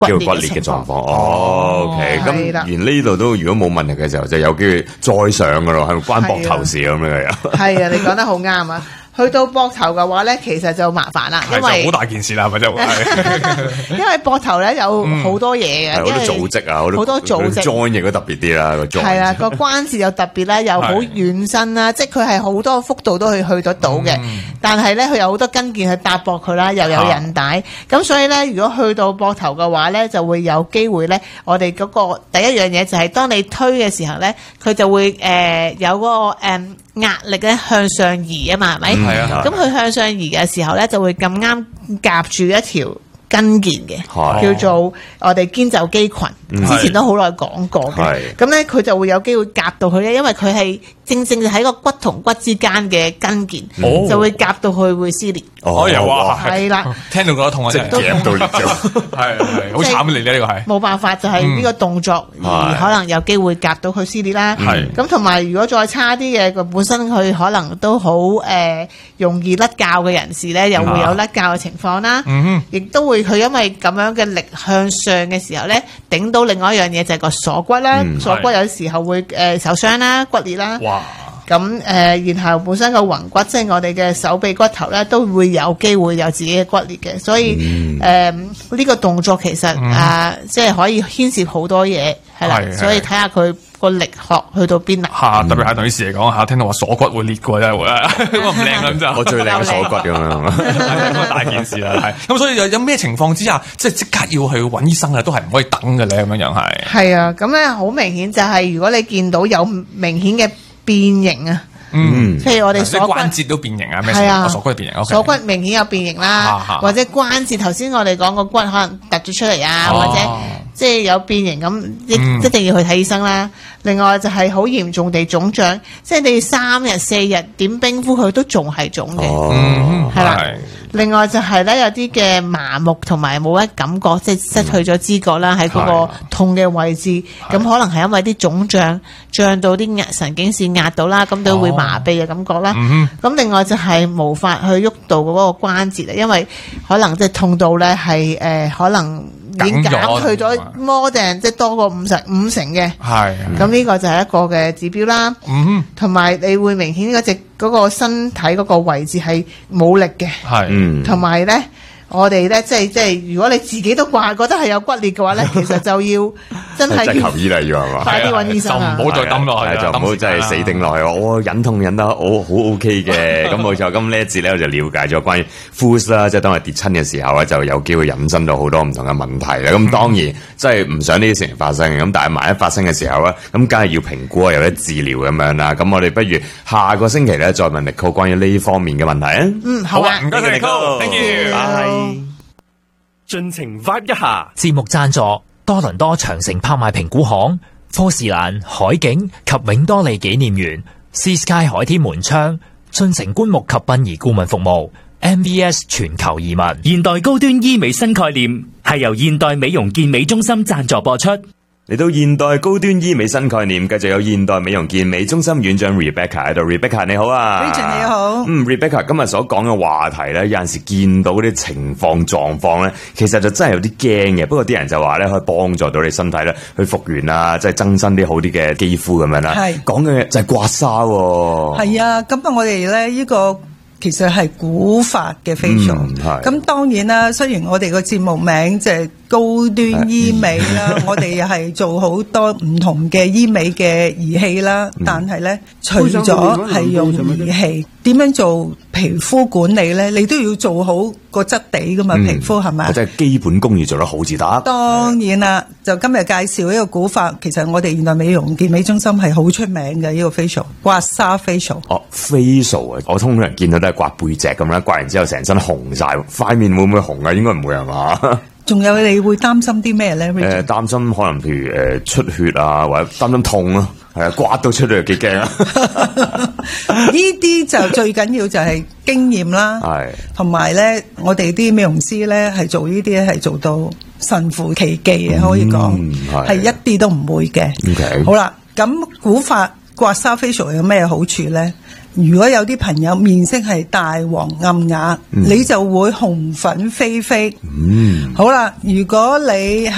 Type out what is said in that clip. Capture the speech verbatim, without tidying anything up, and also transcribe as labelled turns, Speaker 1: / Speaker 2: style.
Speaker 1: 叫骨裂嘅狀況。哦 ，OK，咁完呢度都如果冇問題嘅時候，就有機會再上噶咯，係咪關膊頭事咁樣又？
Speaker 2: 係啊，你講得好啱啊！去到膊頭嘅話咧，其實就麻煩啦，因為
Speaker 3: 好大件事啦，係咪就係？
Speaker 2: 因為膊頭咧有好多嘢嘅，
Speaker 1: 好多組織啊，
Speaker 2: 好多組織
Speaker 1: join 亦都特別啲啦，個 join
Speaker 2: 係啦，個關節又特別啦，又好軟身啦，即係佢係好多幅度都可以去得到嘅。但係咧，佢有好多筋腱去搭膊佢啦，又有韌帶，咁所以咧，如果去到膊頭嘅話咧，就會有機會咧，我哋嗰個第一樣嘢就係當你推嘅時候咧，佢就會誒有嗰個誒壓力咧向上移啊嘛，係咪？係啊。咁佢向上移嘅時候咧，就會咁啱夾住一條筋腱嘅，叫做我哋肩袖肌群，之前都好耐講過嘅。咁咧佢就會有機會夾到佢咧，因為佢係正正喺個骨同骨之間嘅筋腱，就會夾到佢會撕裂。
Speaker 3: 哦，有啊，
Speaker 2: 係啦，
Speaker 3: 聽到覺得痛啊，真係夾到裂咗，係係好慘啊！你呢個係
Speaker 2: 冇辦法，就係呢個動作而可能有機會夾到佢撕裂啦。
Speaker 3: 係咁
Speaker 2: 同埋如果再差啲嘅，佢本身佢可能都好誒容易甩骹嘅人士咧，又會有甩骹嘅情況啦。嗯，亦都會。佢因為咁樣嘅力向上嘅時候咧，頂到另外一樣嘢就係個鎖骨啦，嗯、鎖骨有時候會誒、呃、受傷啦、骨裂啦。哇！咁誒、呃，然後本身個橫骨即係、就是、我哋嘅手臂骨頭咧，都會有機會有自己嘅骨裂嘅，所以誒呢、嗯呃這個動作其實誒、嗯呃、即係可以牽涉好多嘢，係啦，所以睇下佢個力學去到邊啦。
Speaker 3: 嚇，特別係女士嚟講嚇，聽到話鎖骨會裂過真係會，咁唔靚咁就。
Speaker 1: 我最靚嘅鎖骨咁樣，
Speaker 3: 咁大件事啦，係。咁所以有有咩情況之下，即係即刻要去揾醫生啊，都係唔可以等嘅咧，咁樣樣係。
Speaker 2: 係啊，咁咧好明顯就係如果你見到有明顯嘅變形啊，嗯，譬如我哋鎖骨
Speaker 3: 關節都變形啊，咩
Speaker 2: 係啊，
Speaker 3: 鎖骨變形，
Speaker 2: 鎖骨明顯有變形啦，或者關節頭先我哋講個骨可能突咗出嚟啊，或者即係有變形咁，一一定要去睇醫生啦。另外就係好嚴重地腫脹，即係你三日四日點冰敷佢都仲係腫嘅，係啦。另外就係咧有啲嘅麻木同埋冇一感覺，即係失去咗知覺啦，喺嗰個痛嘅位置，咁可能係因為啲腫脹脹到啲壓神經線壓到啦，咁都會麻痹嘅感覺啦。咁另外就係無法去喐到嗰個關節啊，因為可能即係痛到咧係誒可能已經減去咗 more than 即係多過五十五成嘅。係咁呢個就係一個嘅指標啦。嗯，同埋你會明顯嗰隻嗰個身體嗰個位置係冇力嘅。係。同埋咧，我哋咧即係即係，如果你自己都話覺得係有骨裂嘅話咧，其實就要真係
Speaker 1: 求醫啦，要係嘛？
Speaker 2: 快啲揾醫生啊！
Speaker 3: 就唔好再抌落去，
Speaker 1: 就唔好真係死頂落去。我忍痛忍得好好 OK 嘅，咁冇錯。咁呢一節咧，我就了解咗關於 Falls 啦，即係當係跌親嘅時候咧，就有機會引申到好多唔同嘅問題啦。咁當然即係唔想呢啲事情發生嘅，咁但係萬一發生嘅時候咧，咁梗係要評估啊，有啲治療咁樣啦。咁我哋不如下個星期咧，再問Nicole關於呢方面嘅問題啊。
Speaker 2: 嗯，好啊，
Speaker 3: 唔該晒Nicole，Thank you，
Speaker 1: 拜。
Speaker 4: 盡情 vibe 一下，
Speaker 5: 節目贊助多倫多長城拍賣評估行、科士蘭、海景及永多利紀念園、Sea Sky 海天門窗、進城棺木及殯儀顧問服務、M V S 全球移民。
Speaker 4: 現代高端醫美新概念係由現代美容健美中心贊助播出。
Speaker 1: 嚟到現代高端醫美新概念，繼續有現代美容健美中心院長 Rebecca 喺度。Rebecca 你好啊
Speaker 2: Richard 你好。
Speaker 1: 嗯 Rebecca 今日所講嘅話題咧，有陣時見到啲情況狀況咧，其實就真係有啲驚嘅。不過啲人就話咧，可以幫助到你身體咧去復原啊，即係增生啲好啲嘅肌膚咁樣啦。係講嘅就係刮痧喎。
Speaker 6: 係啊，咁啊我哋咧呢個其實係古法嘅 facial。咁、嗯、當然啦，雖然我哋個節目名就係高端醫美啦，我哋又係做好多唔同嘅醫美嘅儀器啦，嗯、但係咧除咗係用儀器，點樣做皮膚管理咧？你都要做好個質地噶嘛，嗯、皮膚係咪？
Speaker 1: 即係基本功要做得好至得。
Speaker 6: 當然啦，就今日介紹呢個古法，其實我哋現代美容健美中心係好出名嘅呢個 facial 刮痧 facial。
Speaker 1: 哦 facial 啊，我通常見到都係刮背脊咁啦，刮完之後成身紅晒，塊面會唔會紅啊？應該唔會係嘛？
Speaker 6: 仲有你會擔心啲咩咧？
Speaker 1: 誒，擔心可能譬如誒出血啊，或者擔心痛咯，係啊，刮到出嚟幾驚啊！
Speaker 6: 呢啲就最緊要就係經驗啦，係同埋咧，我哋啲美容師咧係做呢啲係做到神乎其技嘅，可以講係一啲都唔會嘅。Okay. 好啦，咁古法刮痧 facial 有咩好處咧？如果有啲朋友面色係大黃暗啞，嗯、你就會紅粉飛飛。嗯，好啦，如果你